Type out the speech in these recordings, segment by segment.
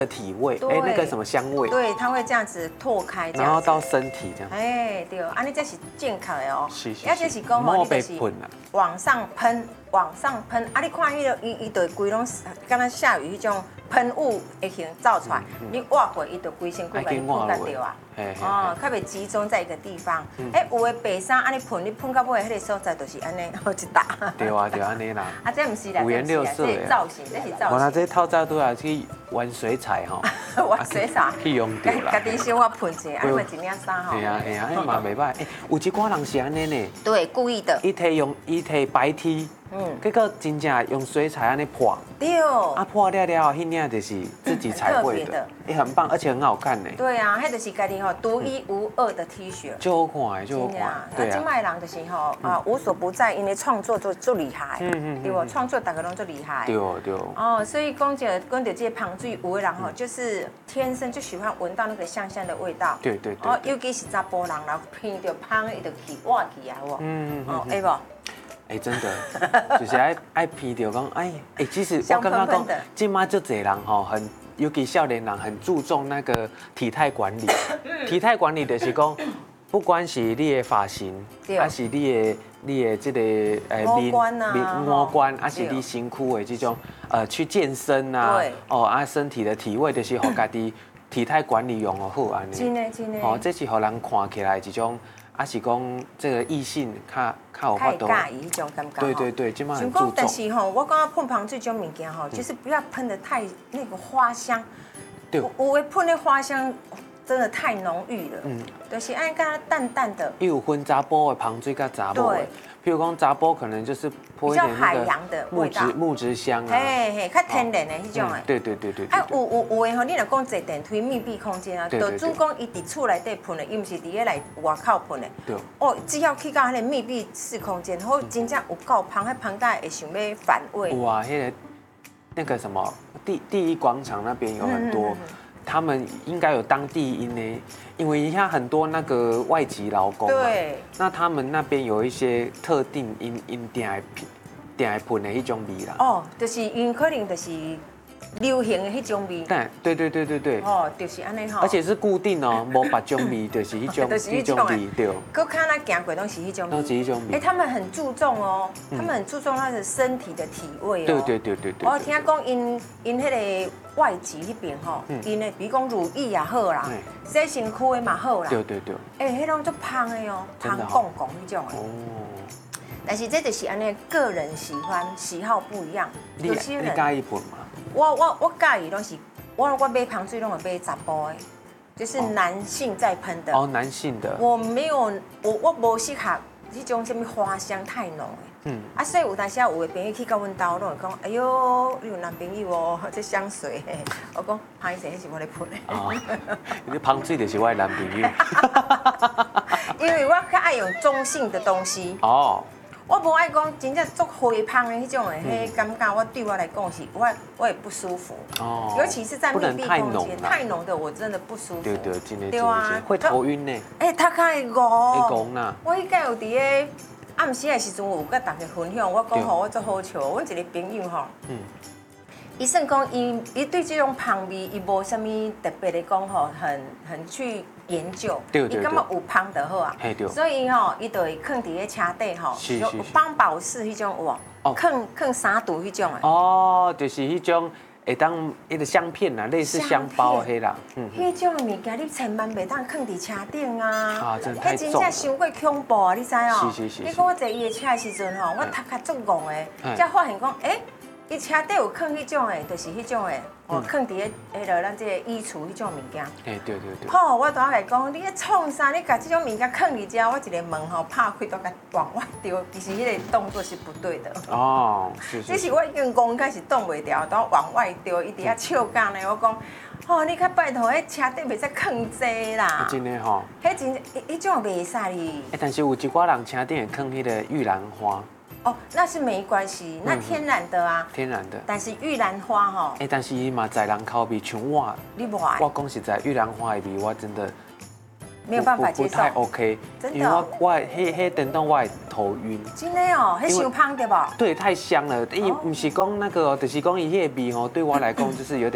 体味，那个什么香味， 对，它会这样子拓开， 然后到身体这样。 哎，对，啊，你这是正确的哦。 是。 而且是讲吼，你就是往上喷，啊，你看迄个伊就规拢，敢若下雨迄种喷雾会形造出来，你挖过伊就规身躯把你喷干掉啊。哦，较袂集中在一个地方。哎，有的白衫安尼喷，你喷到尾迄个所在就是安尼好一打。 对啊，就安尼啦。 啊，这唔是啦， 五颜六色的造型，这是造型。 我拿这透早都要去玩水彩吼。 玩水彩。 去用掉啦。 家己小我喷一下，安尼一领衫吼。 系啊，哎嘛袂歹。哎，有一寡人是安尼呢。 对，故意的。 伊摕白 T。结果真正用水彩安尼破， 对， 啊破了，迄领就是自己彩绘的，也很棒，而且很好看呢。 对啊，迄就是家己吼独一无二的 T 恤， 就好看，就好看。 对啊，今麦人就是吼无所不在，因为创作做厉害，对不？创作大家拢做厉害。 对。 哦，所以讲到这些香水，有的人吼就是天生就喜欢闻到那个香香的味道。 对。 哦，尤其是查甫人，然后闻到香，伊就起哇起啊，有哦，会不？ 哎，真的，就是爱闻到讲，其实我刚刚讲，今麦就这人吼，尤其少年人很注重那个体态管理。体态管理就是讲，不管是你的发型，还是你的这个五官啊， 五官，还是你身躯的这种去健身啊，身体的体位就是互家己体态管理用好安尼。 真的。 哦，这是互人看起来一种。还是讲这个异性较有法度， 太介意迄种感觉。 对，今麦很注重。 但是吼，我感觉喷香水这种物件吼，就是不要喷得太那个花香。对。有的喷的花香真的太浓郁了。就是按跟它淡淡的。 伊有分查甫的香水跟查某的。譬如讲查甫可能就是泼一点那个木质香啊， 嘿，较天然的迄种的。 对。 啊，有的吼，你若讲坐电梯密闭空间啊，就主讲伊伫厝内底喷的，伊毋是伫咧来外口喷的。 对。 哦，只要去到迄个密闭式空间，好真正有够香，迄香袋会想要反胃。 哇，那个什么第一广场那边有很多。他们应该有当地音呢，因为现在很多那个外籍劳工嘛， 对，那他们那边有一些特定因定来喷的迄种味啦。 哦，就是因可能就是流行的迄种味。 对。 哦，就是安尼吼。 而且是固定哦，无别种味，就是迄种味，对。 搁看咱行过都是迄种味。 都是迄种味。 他们很注重哦，他们很注重他的身体的体味哦。 对。 我听讲因迄个外籍迄边吼，因的比如讲乳液也好啦，洗身躯的嘛好啦。 对。 迄种足香的哦，香公公迄种的。哦。但是这就是安尼，个人喜好不一样。 有些人。你介意喷吗？ 我介意拢是，我买香水拢会买查甫的，就是男性在喷的。 哦，男性的。 我没有，我无适合这种什么花香太浓的。啊，所以有当时有的朋友去到阮兜，拢会讲，哎呦，你有男朋友哦，这香水。我讲，歹势，迄是我咧喷的。哦， 你香水就是我的男朋友。 因为我较爱用中性的东西。哦。我无爱讲真正足灰香的迄种的，迄感觉对我来讲是，我也不舒服。哦。尤其是在密闭空间，太浓的我真的不舒服。 对，对啊，会头晕呢。 他会晕。 会晕啦。 我迄个有伫咧暗时的时阵，有甲大家分享，我讲吼，我足好笑。阮一个朋友吼，伊算讲伊对这种香味，伊无啥物特别的讲吼，很去研究。对。伊感觉有香就好啊。所以吼，伊就会放伫咧车底吼，有邦宝适迄种有哦，放3度迄种的。 哦，就是迄种会当迄个香片啦，类似香包迄啦。 迄种的物件你千万袂当放伫车顶啊。 啊，真太重。 迄真正伤过恐怖啊！你知哦？ 是。 你讲我坐伊的车的时阵吼，我头壳足戆的，才发现讲，伊车底有放迄种的，就是迄种的，放伫咧迄个咱这个衣橱迄种物件。 对。 好，我当来讲，你咧创啥？你把这种物件放伫遮，我一个门吼拍开，都甲往外丢，其实迄个动作是不对的。哦，是。这是我已经讲开始动袂掉，都往外丢，伊伫遐笑干呢。我讲，哦，你较拜托，迄车底袂使放这啦。 真的吼。 迄真，迄种袂使哩。 但是有一寡人车顶会放迄个玉兰花。 哦，那是没关系，那天然的啊。天然的。但是玉兰花吼， 但是伊嘛在人口味，像我， 你不爱。 我讲实在，玉兰花的味我真的没有办法接受。 不太 OK， 真的。因为我迄等到我会头晕。 真的哦，迄伤香对吧？ 对，太香了。伊不是讲那个，就是讲伊迄个味吼，对我来讲就是有点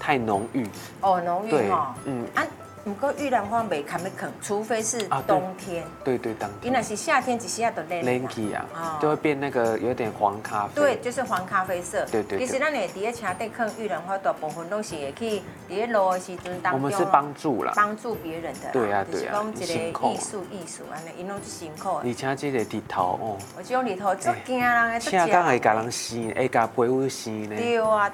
太浓郁。 哦，浓郁哈。 嗯啊，不过玉兰花没看没啃，除非是冬天。 对，当天。 因为是夏天，一下都冷起啊，就会变那个有点黄咖啡。 对，就是黄咖啡色。 对。 其实咱会伫咧车底啃玉兰花，大部分都是会去伫咧路的时阵当中。 我们是帮助啦， 帮助别人的。 对啊， 就是讲一个艺术，安尼，因拢是辛苦。 而且这个日头哦， 我这种日头足惊人的， 车刚会甲人生，会甲皮肤生呢。 对啊。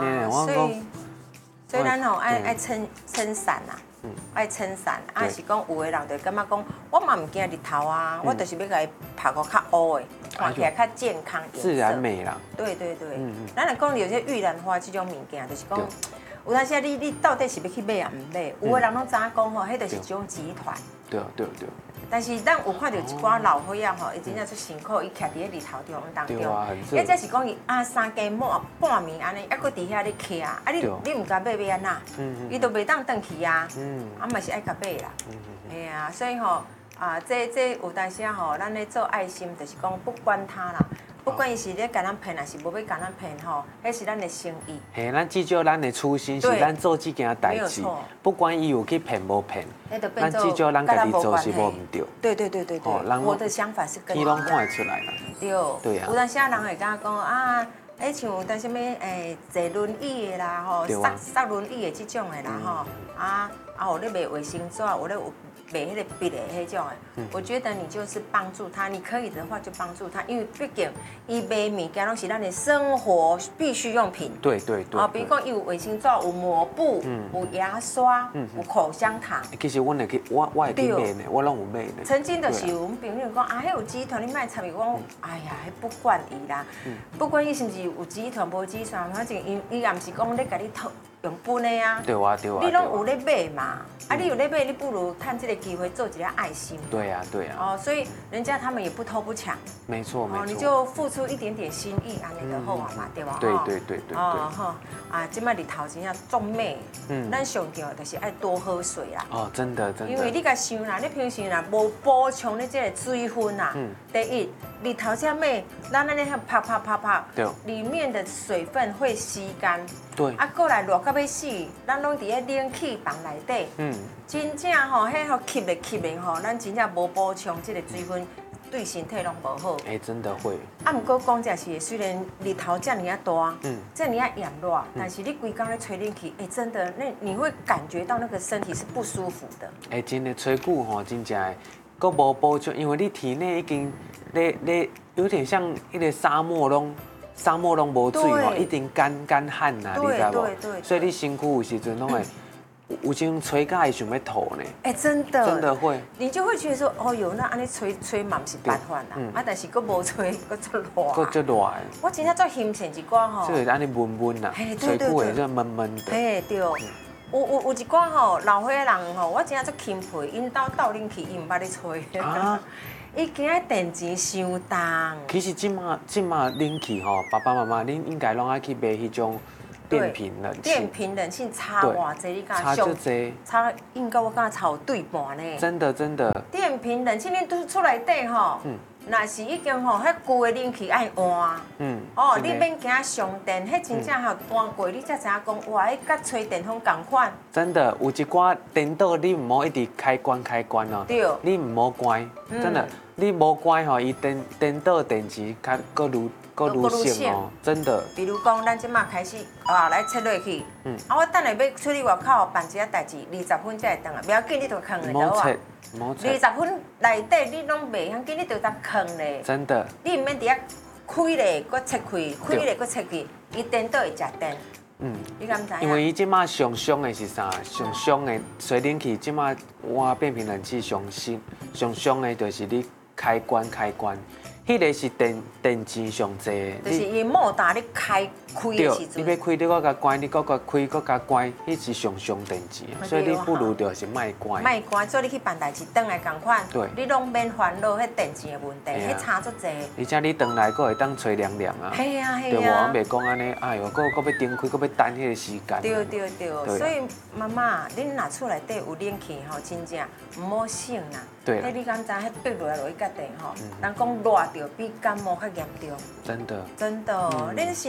所以咱吼爱撑伞啊。爱撑伞，是讲有的人就感觉讲，我嘛唔惊日头啊，我就是要甲伊拍个较乌的，看起来较健康颜色。 自然美啦。对。 咱来讲有些玉兰花这种物件，就是讲，有当时你到底是要去买也唔买，有的人拢知影讲吼，迄就是一种集团。对。但是咱有看到一寡老伙仔吼，伊真正出辛苦，伊徛伫咧日头中当中，或者是讲伊三更半暝安尼，还佫伫遐咧徛啊，你唔敢买要安那？伊都袂当转去啊，嘛是爱甲买啦。哎呀，所以吼这有当时吼，咱咧做爱心，就是讲不管他啦。不管伊是咧甲咱骗，还是无要甲咱骗吼，迄是咱的心意。 嘿，咱至少咱的初心是咱做这件代志，不管伊有去骗无骗，咱至少咱家己做是无唔对。 对。我的想法是跟伊拢看会出来啦。 对啊。有当时人会甲讲啊，像有当什么坐轮椅的啦吼，塞轮椅的这种的啦吼，有咧卖卫生纸，有咧有。卖迄个笔的迄种的，我觉得你就是帮助他，你可以的话就帮助他，因为毕竟伊卖物件拢是咱的生活必需用品。对。比如讲有卫生纸、有抹布、有牙刷、有口香糖。 其实我会去买呢，我拢有买呢。 曾经就是有阮朋友讲啊，迄有集团你卖参与，我讲哎呀，迄不管伊啦，不管伊是毋是有集团无集团，反正伊也毋是讲咧甲你偷。用本的啊， 对啊， 你拢有咧买嘛？你有咧买，你不如看这个机会做一下爱心。 对啊。 所以人家他们也不偷不抢。 没错。 你就付出一点点心意，安尼就好啊嘛，对吧？ 对。 即摆日头真正足美。咱上重要就是爱多喝水啦。 真的。 因为你甲想啦，你平时啦无补充你这个水分啦，第一，日头这美，咱那里啪，里面的水分会吸干。 对。 过来热到要死，咱拢伫咧冷气房内底。真正吼，迄吼吸咧吼，咱真正无补充这个水分，对身体拢无好。 真的会。 不过讲这是，虽然日头这么大，这么炎热，但是你规工咧吹冷气，真的，你会感觉到那个身体是不舒服的。 真的吹久吼，真正的，佫无补充，因为你体内已经咧有点像迄个沙漠拢无水吼，一定干旱呐，你知无？所以你身躯有时阵拢会有时吹到会想要吐呢。 真的会。 你就会觉得说，哦哟，那安尼吹嘛是办法啦，但是佫无吹，佫足热。 佫足热。 我真正做心情一寡吼。 就会安尼闷啦，吹久会就闷闷的。 对。有一寡吼老岁人吼，我真正足钦佩，因兜倒冷气，伊唔捌咧吹。伊惊电钱伤重。 其实即马冷气吼，爸爸妈妈恁应该拢爱去买迄种电瓶冷气。电瓶冷气差偌济，你敢差就济？ 差应该我感觉差有对半呢。 真的。 电瓶冷气恁拄出来底吼，若是已经吼，迄旧的冷气爱换。你免惊上电，迄真正吼换过，你才知影讲，哇，迄甲吹电风共款。 真的，有一寡电倒你唔好一直开关哦。对。你唔好关，真的，你无关吼，伊电倒电池较佫愈省哦，真的。 比如讲，咱即马开始来切落去，我等下要出去外口办一下代志，20分才会回来，不要紧，你就放咧倒啊。20分内底你拢袂晓紧，你就当放咧。 真的。你唔免伫遐开咧，搁切开，开咧搁切去，伊电倒会食电。你敢知影？ 因为伊即马上凶的是啥？上凶的吹冷气，即马我变频冷气上凶的，就是你开关。迄个是电池上济， 就是伊莫打你开的时阵， 你要开你搁甲关，你搁开搁甲关，迄是上电池，所以你不如就是莫关。莫关，所以你去办代志，转来共款，你拢免烦恼迄电池的问题，迄差足济。 而且你转来搁会当吹凉凉啊， 对啊。 对无？我袂讲安尼，哎哟，搁要点开，搁要等迄个时间。 对，所以妈妈，恁若厝内底有冷气吼，真正唔好省啦。 对。 迄你敢知？迄逼落来一角地吼，人讲热着比感冒较严重。 真的。 恁身体家己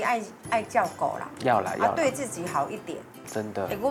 爱照顾啦， 要啦要啦， 对自己好一点。 真的。 我